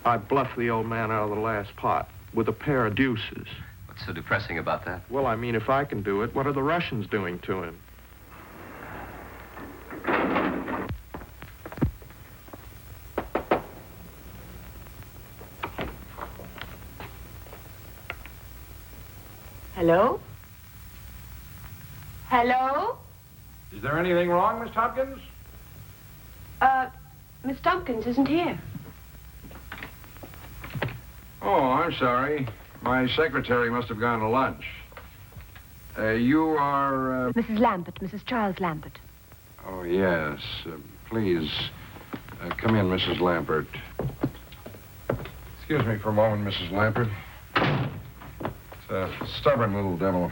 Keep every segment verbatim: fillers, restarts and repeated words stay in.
I bluffed the old man out of the last pot with a pair of deuces. What's so depressing about that? Well, I mean, if I can do it, what are the Russians doing to him? Hello? Hello? Is there anything wrong, Miss Tompkins? Uh, Miss Tompkins isn't here. Oh, I'm sorry. My secretary must have gone to lunch. Uh, you are, uh... Missus Lambert, Missus Charles Lambert. Oh, yes. Uh, please, uh, come in, Missus Lambert. Excuse me for a moment, Missus Lambert. It's a stubborn little devil.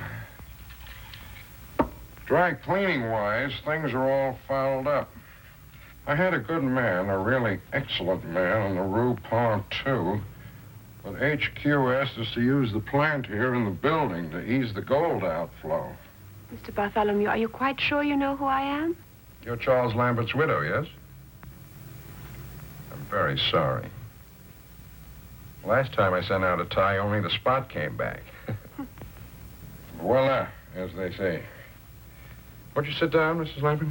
Dry cleaning-wise, things are all fouled up. I had a good man, a really excellent man, on the Rue Pontoux. But H Q asked us to use the plant here in the building to ease the gold outflow. Mister Bartholomew, are you quite sure you know who I am? You're Charles Lambert's widow, yes? I'm very sorry. Last time I sent out a tie, only the spot came back. Voila, as they say. Won't you sit down, Missus Lambert?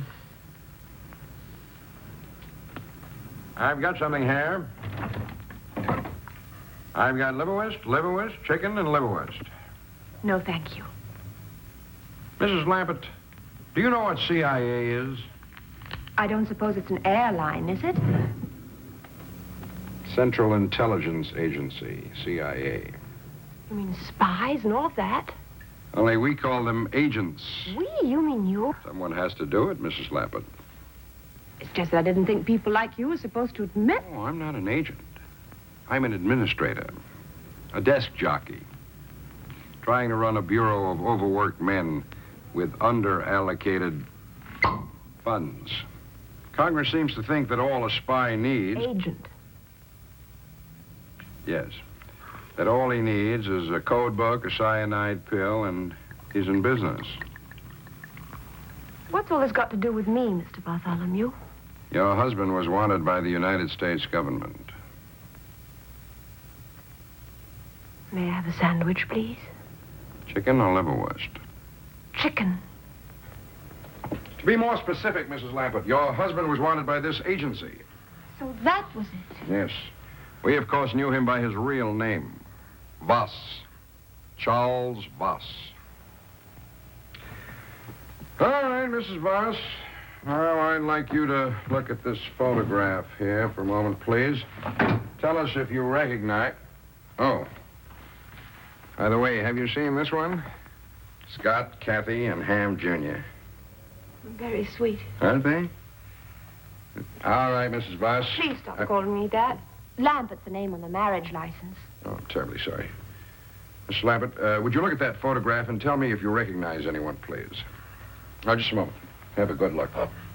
I've got something here. I've got liverwurst, liverwurst, chicken, and liverwurst. No, thank you. Missus Lambert, do you know what C I A is? I don't suppose it's an airline, is it? Central Intelligence Agency, C I A. You mean spies and all of that? Only we call them agents. We? You mean you? Someone has to do it, Missus Lambert. It's just that I didn't think people like you were supposed to admit... Oh, I'm not an agent. I'm an administrator, a desk jockey, trying to run a bureau of overworked men with under-allocated funds. Congress seems to think that all a spy needs... Agent. Yes. That all he needs is a code book, a cyanide pill, and he's in business. What's all this got to do with me, Mister Bartholomew? Your husband was wanted by the United States government. May I have a sandwich, please? Chicken or liverwurst? Chicken. To be more specific, Missus Lambert, your husband was wanted by this agency. So that was it. Yes. We, of course, knew him by his real name. Voss. Charles Voss. All right, Missus Voss. Now, I'd like you to look at this photograph here for a moment, please. Tell us if you recognize... Oh. By the way, have you seen this one? Scott, Kathy, and Ham Junior Very sweet. Aren't they? All right, Missus Voss. Please stop Uh, calling me that. Lambert's the name on the marriage license. Oh, I'm terribly sorry. Miss Lambert, uh, would you look at that photograph and tell me if you recognize anyone, please? Now, just a moment. Have a good look.